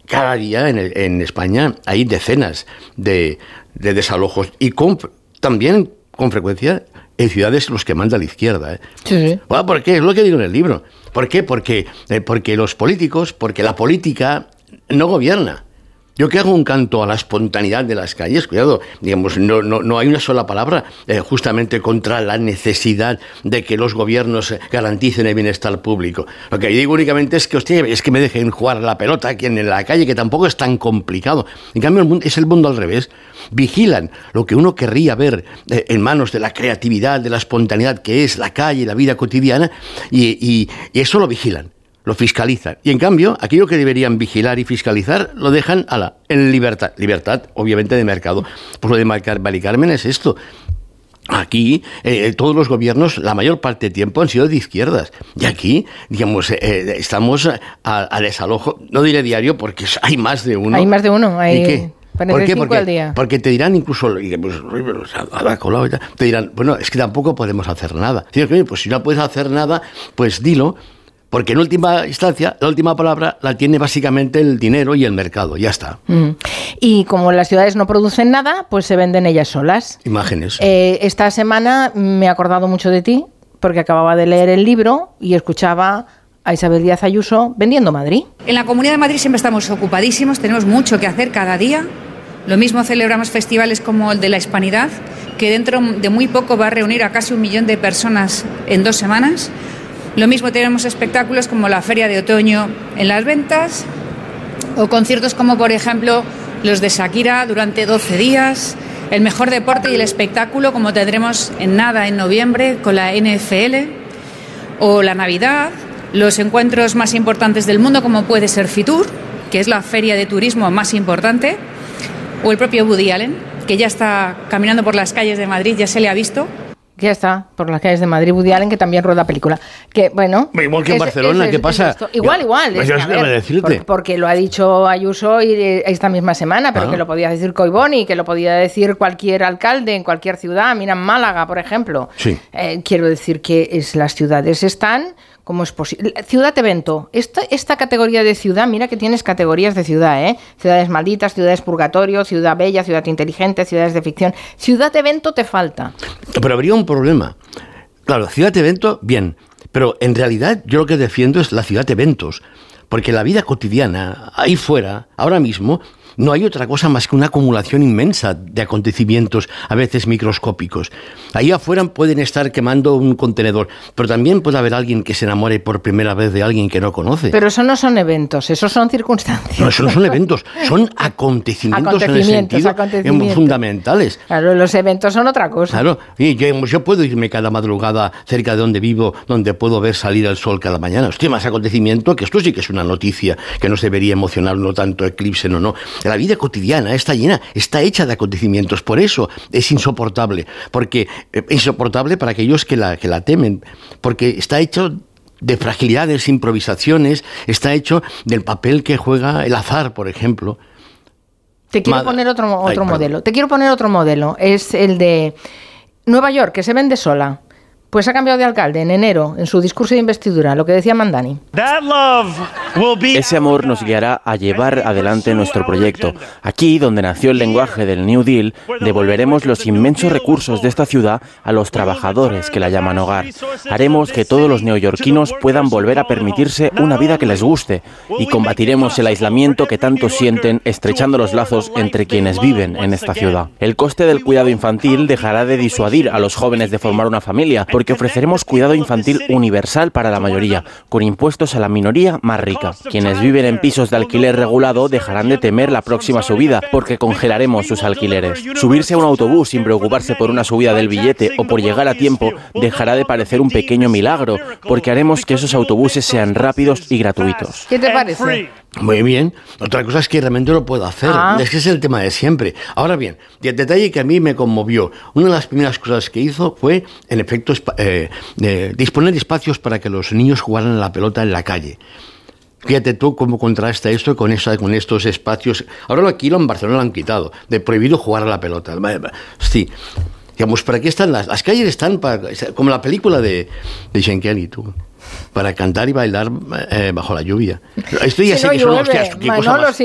cada día en España hay decenas de desalojos y también con frecuencia en ciudades los que manda la izquierda. Sí. Bueno, ¿por qué? Es lo que digo en el libro. ¿Por qué? Porque los políticos, porque la política no gobierna. Yo que hago un canto a la espontaneidad de las calles, cuidado, digamos, no hay una sola palabra justamente contra la necesidad de que los gobiernos garanticen el bienestar público. Lo que digo únicamente es que, hostia, es que me dejen jugar la pelota aquí en la calle, que tampoco es tan complicado. En cambio, es el mundo al revés. Vigilan lo que uno querría ver en manos de la creatividad, de la espontaneidad que es la calle, la vida cotidiana, y eso lo vigilan. Lo fiscalizan. Y en cambio, aquello que deberían vigilar y fiscalizar, lo dejan en libertad. Libertad, obviamente, de mercado. Pues lo de Mari Carmen es esto. Aquí, todos los gobiernos, la mayor parte del tiempo, han sido de izquierdas. Y aquí, digamos, estamos a desalojo, no diré diario, porque hay más de uno. Hay más de uno. Hay... ¿Y qué? 45 al día. Porque te dirán incluso, te dirán, bueno, es que tampoco podemos hacer nada. Pues si no puedes hacer nada, pues dilo. Porque en última instancia, la última palabra la tiene básicamente el dinero y el mercado, ya está. Y como las ciudades no producen nada, pues se venden ellas solas. Imágenes. Esta semana me he acordado mucho de ti, porque acababa de leer el libro y escuchaba a Isabel Díaz Ayuso vendiendo Madrid. En la Comunidad de Madrid siempre estamos ocupadísimos, tenemos mucho que hacer cada día. Lo mismo celebramos festivales como el de la Hispanidad, que dentro de muy poco va a reunir a casi 1 millón de personas en 2 semanas. Lo mismo tenemos espectáculos como la Feria de Otoño en Las Ventas o conciertos como, por ejemplo, los de Shakira durante 12 días, el mejor deporte y el espectáculo como tendremos en noviembre con la NFL o la Navidad, los encuentros más importantes del mundo como puede ser Fitur, que es la feria de turismo más importante, o el propio Woody Allen, que ya está caminando por las calles de Madrid, ya se le ha visto. Ya está, por las calles de Madrid, Woody Allen, que también rueda película. Que, bueno, igual que en Barcelona, ¿qué pasa? Igual. Porque lo ha dicho Ayuso esta misma semana, pero que lo podía decir Collboni, que lo podía decir cualquier alcalde en cualquier ciudad. Mira, en Málaga, por ejemplo. Sí. Quiero decir que las ciudades están... ¿Cómo es posible? Ciudad-evento. Esta categoría de ciudad, mira que tienes categorías de ciudad, ¿eh? Ciudades malditas, ciudades purgatorio, ciudad bella, ciudad inteligente, ciudades de ficción. Ciudad-evento te falta. Pero habría un problema. Claro, ciudad-evento, bien. Pero en realidad yo lo que defiendo es la ciudad-eventos. Porque la vida cotidiana, ahí fuera, ahora mismo, no hay otra cosa más que una acumulación inmensa de acontecimientos, a veces microscópicos. Ahí afuera pueden estar quemando un contenedor, pero también puede haber alguien que se enamore por primera vez de alguien que no conoce. Pero eso no son eventos, eso son circunstancias. No, eso no son eventos, son acontecimientos en el sentido fundamentales. Claro, los eventos son otra cosa. Claro, y yo puedo irme cada madrugada cerca de donde vivo, donde puedo ver salir el sol cada mañana. Hostia, más acontecimiento, que esto sí que es una noticia que nos debería emocionar, no tanto eclipse, no. La vida cotidiana está hecha de acontecimientos, por eso es insoportable, porque insoportable para aquellos que la temen, porque está hecho de fragilidades, improvisaciones, está hecho del papel que juega el azar, por ejemplo. Te quiero poner otro modelo. Te quiero poner otro modelo. Es el de Nueva York, que se vende sola. Pues ha cambiado de alcalde en enero, en su discurso de investidura, lo que decía Mandani. Ese amor nos guiará a llevar adelante nuestro proyecto. Aquí, donde nació el lenguaje del New Deal, devolveremos los inmensos recursos de esta ciudad a los trabajadores que la llaman hogar. Haremos que todos los neoyorquinos puedan volver a permitirse una vida que les guste y combatiremos el aislamiento que tanto sienten, estrechando los lazos entre quienes viven en esta ciudad. El coste del cuidado infantil dejará de disuadir a los jóvenes de formar una familia, porque ofreceremos cuidado infantil universal para la mayoría, con impuestos a la minoría más rica. Quienes viven en pisos de alquiler regulado dejarán de temer la próxima subida, porque congelaremos sus alquileres. Subirse a un autobús sin preocuparse por una subida del billete o por llegar a tiempo dejará de parecer un pequeño milagro, porque haremos que esos autobuses sean rápidos y gratuitos. ¿Qué te parece? Muy bien. Otra cosa es que realmente lo puedo hacer. Es que es el tema de siempre. Ahora bien, el detalle que a mí me conmovió, una de las primeras cosas que hizo fue, en efecto, disponer espacios para que los niños jugaran a la pelota en la calle. Fíjate tú cómo contrasta esto con estos espacios. Ahora aquí en Barcelona lo han quitado, de prohibido jugar a la pelota. Sí. Digamos, ¿para qué están las calles? Están como la película de Sean Kelly, tú. Para cantar y bailar bajo la lluvia. Esto ya sé que son hostias.